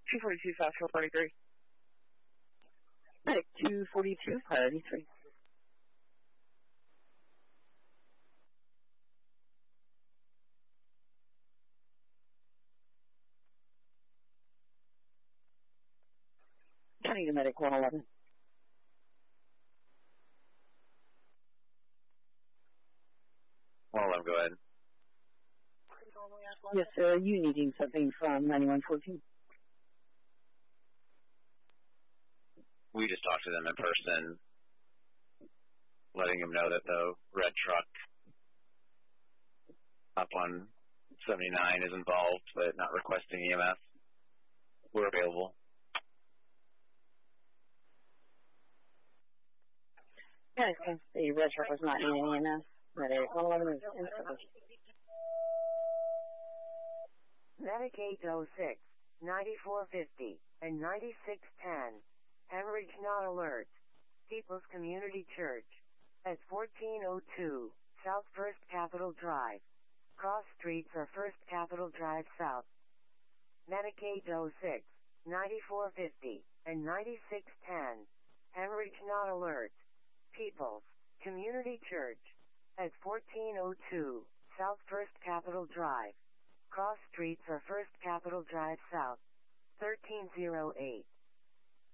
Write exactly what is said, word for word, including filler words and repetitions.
two forty-two, South four forty-three. Medic two forty-two, priority three. Turning to medic one eleven. one eleven, go ahead. Yes, sir. Are you needing something from ninety-one fourteen? We just talked to them in person, letting them know that the red truck up on seventy-nine is involved, but not requesting E M S. We're available. Yes, the red truck was not needing E M S. Medic one eleven is in service. Medic eight oh six, ninety-four fifty, and ninety-six ten. Hemorrhage not alert. People's Community Church. At fourteen oh two, South First Capitol Drive. Cross streets are First Capitol Drive South. Medic eight oh six, ninety-four fifty, and ninety-six ten. Hemorrhage not alert. People's Community Church. At fourteen oh two, South First Capitol Drive. Cross streets are First Capitol Drive South. thirteen oh eight.